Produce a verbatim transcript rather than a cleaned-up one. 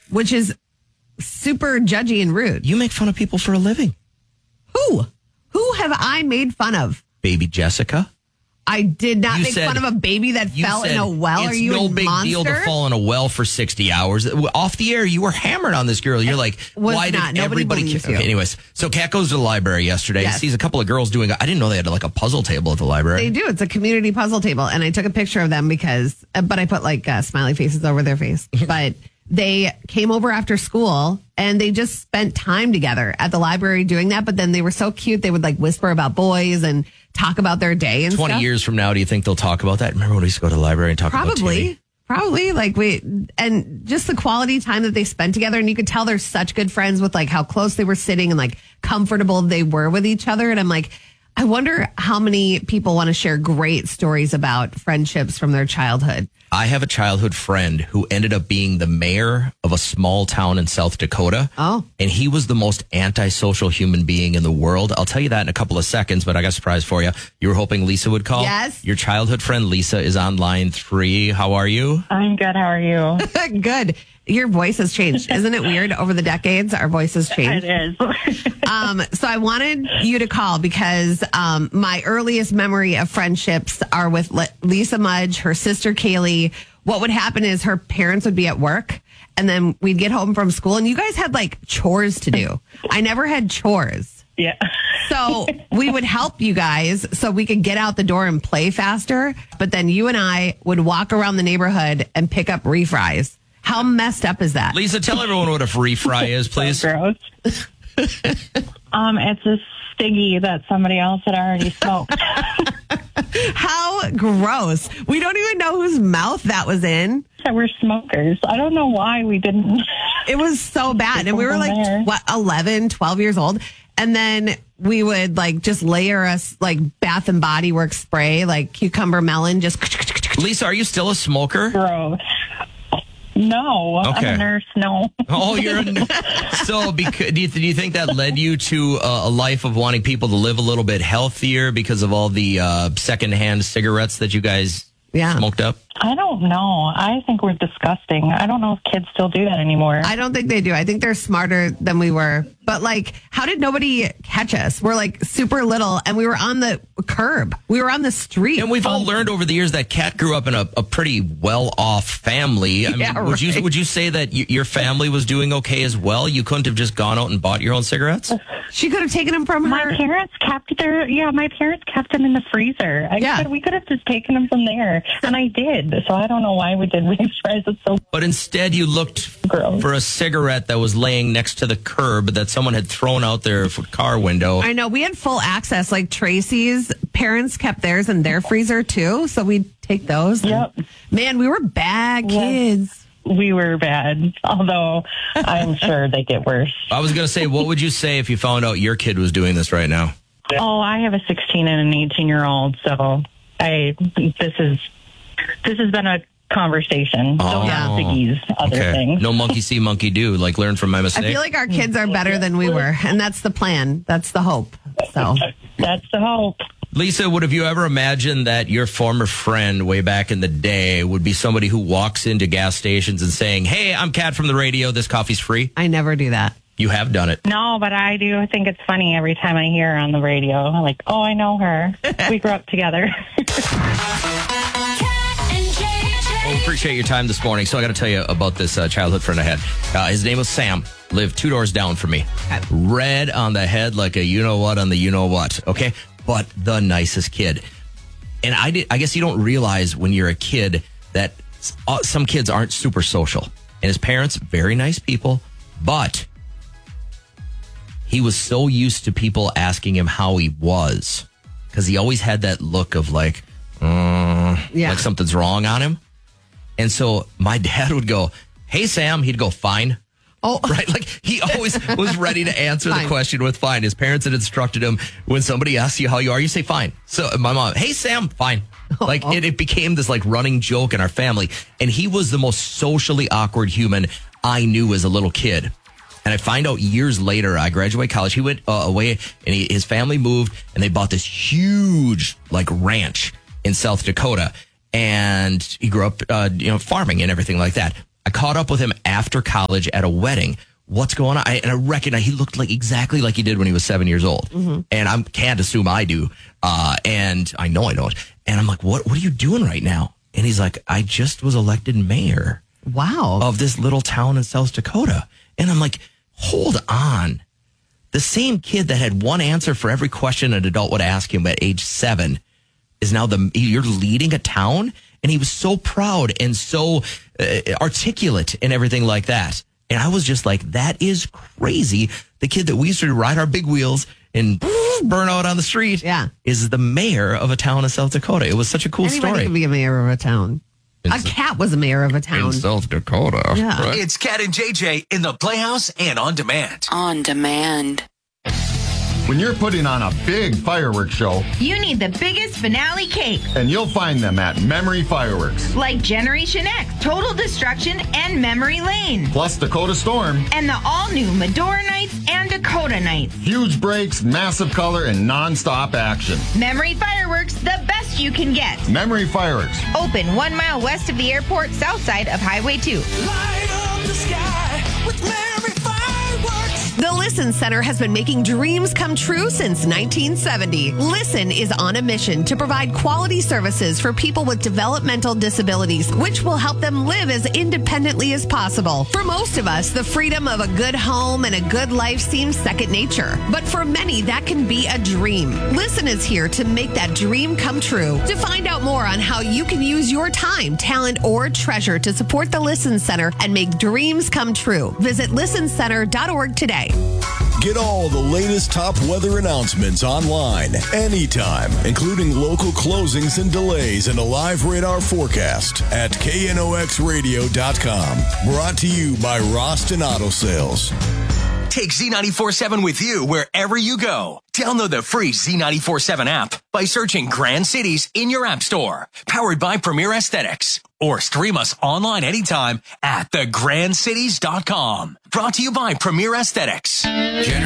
which is super judgy and rude. You make fun of people for a living. Who? Who have I made fun of? Baby Jessica. I did not You make said- fun of a baby that You fell said in a well. It's Are you no a big monster? deal to fall in a well for sixty hours. Off the air, you were hammered on this girl. You're like, Was why not. did Nobody everybody... believes Okay, you. anyways, so Kat goes to the library yesterday. Yes. Sees a couple of girls doing... I didn't know they had like a puzzle table at the library. They do. It's a community puzzle table. And I took a picture of them because, uh, but I put like uh, smiley faces over their face. But they came over after school and they just spent time together at the library doing that. But then they were so cute. They would like whisper about boys and talk about their day and twenty stuff. years from now, do you think they'll talk about that? Remember when we used to go to the library and talk about T V? Probably. Probably like we, and just the quality time that they spent together. And you could tell they're such good friends with like how close they were sitting and like comfortable they were with each other. And I'm like, I wonder how many people want to share great stories about friendships from their childhood. I have a childhood friend who ended up being the mayor of a small town in South Dakota. Oh. And he was the most antisocial human being in the world. I'll tell you that in a couple of seconds, but I got a surprise for you. You were hoping Lisa would call? Yes. Your childhood friend Lisa is on line three. How are you? I'm good. How are you? Good. Your voice has changed. Isn't it weird? Over the decades, our voices changed. It is. Um, so I wanted you to call because um, my earliest memory of friendships are with Le- Lisa Mudge, her sister Kaylee. What would happen is her parents would be at work and then we'd get home from school and you guys had like chores to do. I never had chores. Yeah. So we would help you guys so we could get out the door and play faster. But then you and I would walk around the neighborhood and pick up refries. How messed up is that? Lisa, tell everyone what a free fry is, please. Gross. um, it's a stiggy that somebody else had already smoked. How gross. We don't even know whose mouth that was in. So we're smokers. I don't know why we didn't. It was so bad. And we were like, what, eleven, twelve years old. And then we would like just layer us like Bath and Body Works spray, like cucumber melon, just. Lisa, are you still a smoker? Gross. No, Okay. I'm a nurse. No. Oh, you're a, so. Because, do you do you think that led you to a, a life of wanting people to live a little bit healthier because of all the uh, secondhand cigarettes that you guys Yeah. smoked up? I don't know. I think we're disgusting. I don't know if kids still do that anymore. I don't think they do. I think they're smarter than we were. But like, how did nobody catch us? We're like super little and we were on the curb. We were on the street. And we've all learned over the years that Kat grew up in a, a pretty well-off family. I mean, Yeah, would you right. would you say that y- your family was doing okay as well? You couldn't have just gone out and bought your own cigarettes? She could have taken them from My her. parents kept their, yeah, my parents kept them in the freezer. I Yeah. said we could have just taken them from there. And I did. So I don't know why we did refries. It's so But instead, you looked gross. for a cigarette that was laying next to the curb that someone had thrown out their f- car window. I know we had full access. Like Tracy's parents kept theirs in their freezer too. So we'd take those. and- Yep. Man, we were bad Yeah. kids. We were bad, although I'm sure they get worse. I was going to say, what would you say if you found out your kid was doing this right now? Oh, I have a sixteen and an eighteen year old, so I this is this has been a conversation. Oh. Don't have Ziggy's other Okay. things. No monkey see, monkey do. Like, learn from my I mistake. feel like our kids are better than we were. And that's the plan. That's the hope. So That's the hope. Lisa, would have you ever imagined that your former friend way back in the day would be somebody who walks into gas stations and saying, hey, I'm Kat from the radio. This coffee's free? I never do that. You have done it. No, but I do think it's funny every time I hear her on the radio. I'm like, oh, I know her. We grew up together. Well, we appreciate your time this morning. So I got to tell you about this uh, childhood friend I had. Uh, his name was Sam. Lived two doors down from me. Red on the head like a you-know-what on the you-know-what. Okay? But the nicest kid. And I did. I guess you don't realize when you're a kid that uh, some kids aren't super social. And his parents, very nice people. But he was so used to people asking him how he was. Because he always had that look of like, uh, Yeah. like something's wrong on him. And so my dad would go, hey, Sam. He'd go, fine. Oh, Right? Like he always was ready to answer Fine. the question with fine. His parents had instructed him when somebody asks you how you are, you say fine. So my mom, hey, Sam, fine. Like it, it became this like running joke in our family. And he was the most socially awkward human I knew as a little kid. And I find out years later, I graduated college. He went uh, away and he, his family moved and they bought this huge like ranch in South Dakota. And he grew up, uh, you know, farming and everything like that. I caught up with him after college at a wedding. What's going on? I, and I recognize he looked like exactly like he did when he was seven years old. Mm-hmm. And I can't assume I do. Uh, and I know I don't. And I'm like, what, what are you doing right now? And he's like, I just was elected mayor. Wow. Of this little town in South Dakota. And I'm like, hold on. The same kid that had one answer for every question an adult would ask him at age seven is now the, you're leading a town? And he was so proud and so uh, articulate and everything like that. And I was just like, that is crazy. The kid that we used to ride our big wheels and burn out on the street yeah. is the mayor of a town in South Dakota. It was such a cool Anybody story. Anybody can be a mayor of a town. In a cat was a mayor of a town. In South Dakota. Yeah. Right? It's Cat and J J in the Playhouse and On Demand. On Demand. When you're putting on a big fireworks show, you need the biggest finale cake. And you'll find them at Memory Fireworks. Like Generation X, Total Destruction, and Memory Lane. Plus Dakota Storm. And the all-new Medora Nights and Dakota Nights. Huge breaks, massive color, and non-stop action. Memory Fireworks, the best you can get. Memory Fireworks. Open one mile west of the airport, south side of Highway two. Light up the sky with Memory Fireworks. The Listen Center has been making dreams come true since nineteen seventy. Listen is on a mission to provide quality services for people with developmental disabilities, which will help them live as independently as possible. For most of us, the freedom of a good home and a good life seems second nature. But for many, that can be a dream. Listen is here to make that dream come true. To find out more on how you can use your time, talent, or treasure to support the Listen Center and make dreams come true, visit listen center dot org today. Get all the latest top weather announcements online, anytime, including local closings and delays and a live radar forecast at K N O X radio dot com. Brought to you by Roston Auto Sales. Take Z ninety-four seven with you wherever you go. Download the free Z ninety-four seven app by searching Grand Cities in your app store. Powered by Premier Aesthetics. Or stream us online anytime at the grand cities dot com. Brought to you by Premier Aesthetics. Generation